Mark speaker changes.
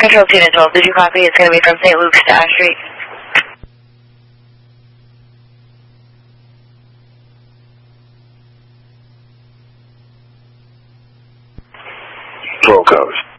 Speaker 1: Control 2 to 12, did you copy? It's going to be from St. Luke's to Ash Street.
Speaker 2: Roll code.